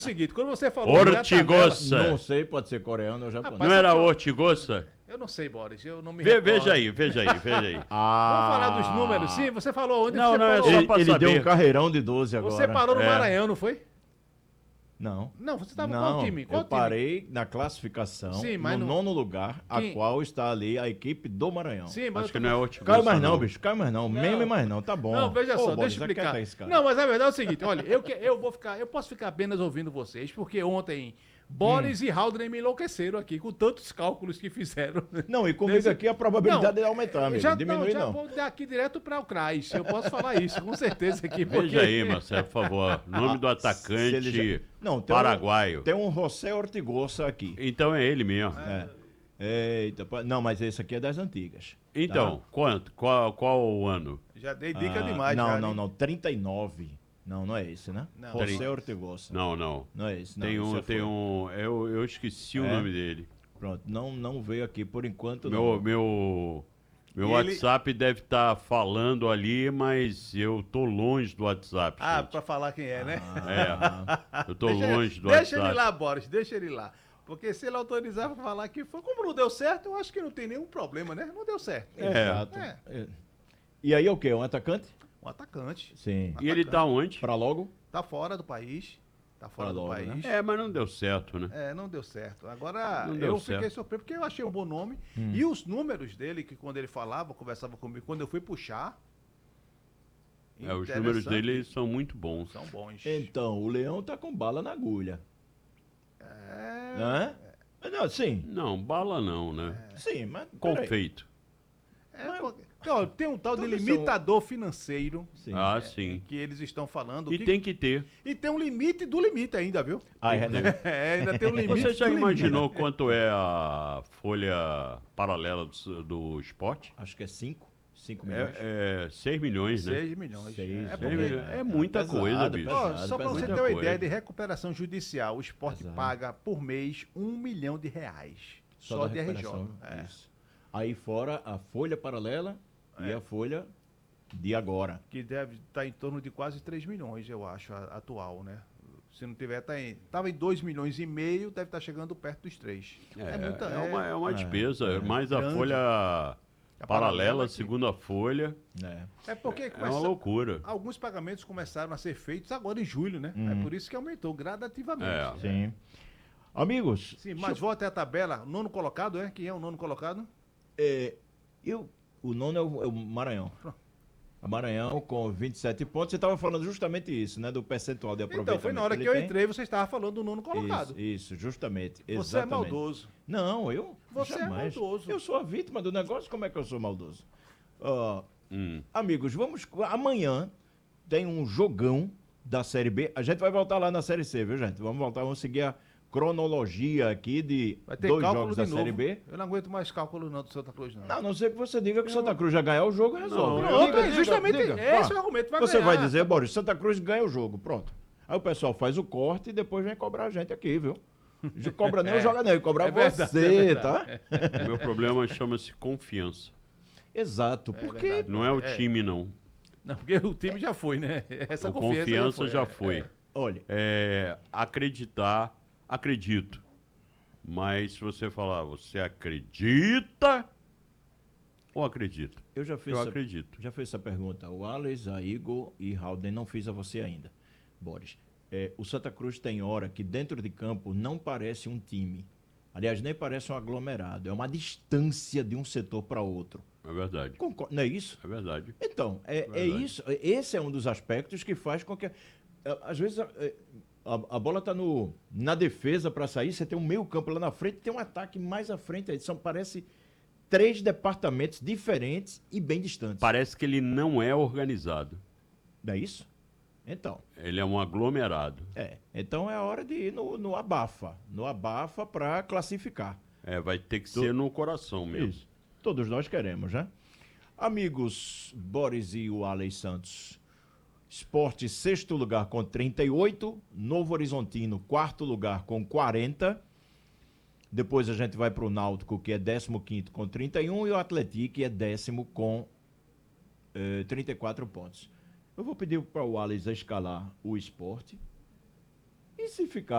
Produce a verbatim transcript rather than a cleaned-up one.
seguinte, quando você falou... Ortigosa. Não sei, pode ser coreano ou japonês. Não era Ortigosa? Eu não sei, Boris, eu não me Ve, recordo. Veja aí, veja aí, veja aí. Ah, Vamos falar dos números, sim? Você falou onde? Não, você não, é falou... só Ele, pra ele saber. deu um carreirão de doze agora. Você parou no É. Maranhão, não foi? Não. Não, você estava Não, qual time? Qual eu time? parei na classificação, Sim, mas no não- nono lugar, a Quem- qual está ali a equipe do Maranhão. Sim, mas Acho eu que tô- não é Ortigosa. Cai mais não, bicho, cai mais não, Não. meme mais não, tá bom. Não, veja Ô, só, Boris, deixa eu aquieta explicar. esse cara. Não, mas a verdade é o seguinte, olha, eu, que- eu vou ficar, eu posso ficar apenas ouvindo vocês, porque ontem Boris Hum. e Haldner me enlouqueceram aqui com tantos cálculos que fizeram. Não, e comigo Desse- aqui a probabilidade Não, é aumentar, amigo, já, diminui não, já não. vou dar aqui direto para o Crais, eu posso falar isso, com certeza aqui. Porque... Veja aí, Marcelo, por favor. Nome do Se ele atacante já- Não, tem um- paraguaio. Tem um José Ortigosa aqui. Então é ele mesmo. É. Eita, pá, não, mas esse aqui é das antigas. Então, Tá? quanto? Qual, qual o ano? Já dei dica Ah, demais. Não, já, não, né? não, trinta e nove. Não, não é esse, né? Não. José Trin- Ortigosa. Não, não. Não é esse, não. Tem esse um, já tem foi. um. Eu, eu esqueci o É? nome dele. Pronto, não, não veio aqui por enquanto, Meu, não. meu, meu E ele- WhatsApp deve estar falando ali, mas eu tô longe do WhatsApp. Ah, gente. pra falar quem é, né? Ah, Eu tô Deixa- longe do Deixa WhatsApp. ele lá, Boris, deixa ele lá. Porque se ele autorizar pra falar que foi, como não deu certo, eu acho que não tem nenhum problema, né? Não deu certo. É. exato. É. É. E aí é o quê? Um atacante? Um atacante. Sim. E ele tá onde? Pra logo? Tá fora do país. Tá fora Pra do logo, país. É, mas não deu certo, né? É, não deu certo. Agora, Não deu eu fiquei certo. surpreso, porque eu achei um bom nome. E os números dele, que quando ele falava, conversava comigo, quando eu fui puxar. É, os números interessante, dele são muito bons. são bons. Então, o Leão tá com bala na agulha. É, Né? Não, sim. Não, bala não, né? Sim, mas. peraí. Confeito. é porque- ó, tem um tal de Todos limitador financeiro Sim. Ah, sim. que eles estão falando. E que- tem que ter. e tem um limite do limite ainda, viu? Ah, é, né? É, ainda tem um limite. Você já do limite. imaginou quanto é a folha paralela do, do esporte? Acho que é cinco. cinco milhões. É, é seis milhões, né? seis milhões. Seis, é seis porque, milhões. É muita pesado, coisa, bicho. pesado. ó, só para pesado. você ter Muita uma coisa. ideia de recuperação judicial, o esporte Pesado. paga por mês um milhão de reais. Só, da de R J. recuperação. É. Isso. Aí fora a folha paralela e a folha de agora. Que deve estar em torno de quase três milhões, eu acho, a- atual, né? Se não tiver, tá em, tava em dois milhões e meio, deve estar chegando perto dos três. É, muita- é uma, é uma é, despesa, é. mais a Grande. folha A paralela paralela, a aqui. segunda folha, Né? É porque é começa- uma loucura. alguns pagamentos começaram a ser feitos agora em julho, né? Uhum. É por isso que aumentou gradativamente. É. Sim. Amigos, Sim, mas volta à tabela. Nono colocado, é? Quem é o nono colocado? é, eu, o nono é o, é o Maranhão. O Maranhão com vinte e sete pontos. Você estava falando justamente isso, né? Do percentual de aproveitamento. Então, foi na hora que ele eu tem. entrei, você estava falando do nono colocado. Isso, isso, justamente. Você é exatamente. maldoso. Não, eu Você é jamais. maldoso. Eu sou a vítima do negócio, como é que eu sou maldoso? Ó, Hum. amigos, vamos. Amanhã tem um jogão da Série B. A gente vai voltar lá na Série C, viu, gente? Vamos voltar, vamos seguir a cronologia aqui de Vai ter dois cálculo jogos de da novo. Série B. Eu não aguento mais cálculo não do Santa Cruz, não. Não, a não ser que você diga que o Santa Cruz já ganhar o jogo e resolve. Não, Pronto, Diga, é diga, justamente diga. esse Ah, é o argumento. Vai Você ganhar. vai dizer, Boris, Santa Cruz ganha o jogo, pronto. Aí o pessoal faz o corte e depois vem cobrar a gente aqui, viu? Não cobra nem o jogador, cobra É verdade, você, é tá? O meu problema chama-se confiança. Exato, porque verdade. Não é o É. time, não. Não, porque o time já foi, né? Essa O confiança, confiança já é. foi. olha, É, acreditar, acredito. Mas se você falar, você acredita ou acredita? eu já fiz Eu essa, acredito. já fiz essa pergunta. O Alex, a Igor e Halden não fiz a você ainda, Boris. É, o Santa Cruz tem hora que dentro de campo não parece um time. Aliás, nem parece um aglomerado. É uma distância de um setor para outro. É verdade. Concor- Não é isso? É verdade. Então, é, é Verdade. isso. Esse é um dos aspectos que faz com que. é, Às vezes a, é, a- a bola está na defesa para sair, você tem um meio campo lá na frente, tem um ataque mais à frente. Aí são, parece três departamentos diferentes e bem distantes. Parece que ele não é organizado. Não é isso? Então, Ele é um aglomerado. é. Então é a hora de ir no, no abafa. No abafa para classificar. É, vai ter que ser no coração mesmo. Isso. Todos nós queremos, né? Amigos, Boris e o Alex Santos. Esporte, sexto lugar com trinta e oito. Novo Horizontino, quarto lugar com quarenta. Depois a gente vai para o Náutico, que é décimo quinto com trinta e um. E o Atlético, que é décimo com eh, trinta e quatro pontos. Eu vou pedir para o Alex escalar o esporte. E se ficar